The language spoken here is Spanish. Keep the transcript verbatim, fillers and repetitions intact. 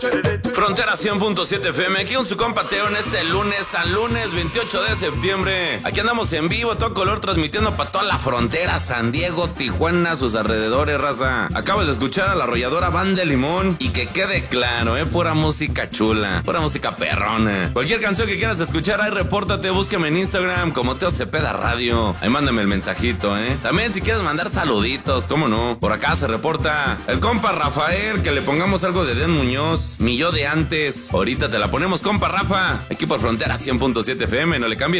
Frontera cien punto siete F M, aquí con su compa Teo en este lunes, San lunes veintiocho de septiembre. Aquí andamos en vivo, todo color, transmitiendo para toda la frontera, San Diego, Tijuana, sus alrededores, raza. Acabas de escuchar a la arrolladora Banda de Limón, y que quede claro, eh, pura música chula, pura música perrona. Cualquier canción que quieras escuchar, ahí repórtate, búsqueme en Instagram como Teo Cepeda Radio. Ahí mándame el mensajito, eh. También si quieres mandar saluditos, cómo no. Por acá se reporta el compa Rafael, que le pongamos algo de Den Muñoz, mi yo de antes. Ahorita te la ponemos, compa Rafa, aquí por Frontera cien punto siete F M, no le cambies.